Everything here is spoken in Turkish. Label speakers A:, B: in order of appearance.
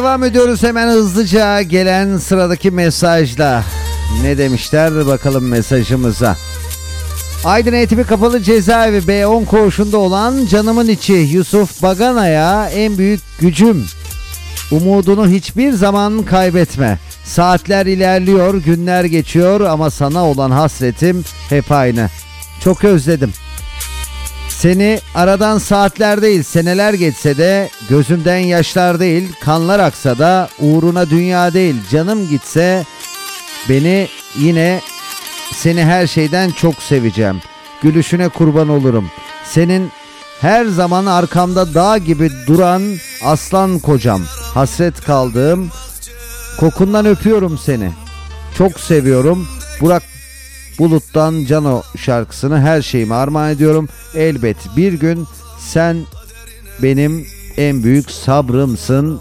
A: Devam ediyoruz hemen hızlıca gelen sıradaki mesajla. Ne demişler bakalım mesajımıza. Aydın Eğitimi Kapalı Cezaevi B10 koğuşunda olan canımın içi Yusuf Bagana'ya en büyük gücüm. Umudunu hiçbir zaman kaybetme. Saatler ilerliyor, günler geçiyor ama sana olan hasretim hep aynı. Çok özledim. Seni aradan saatler değil seneler geçse de gözümden yaşlar değil kanlar aksa da uğruna dünya değil canım gitse beni yine seni her şeyden çok seveceğim. Gülüşüne kurban olurum. Senin her zaman arkamda dağ gibi duran aslan kocam. Hasret kaldığım kokundan öpüyorum seni. Çok seviyorum. Burak Bulut'tan Cano şarkısını her şeyime armağan ediyorum. Elbet bir gün sen benim en büyük sabrımsın.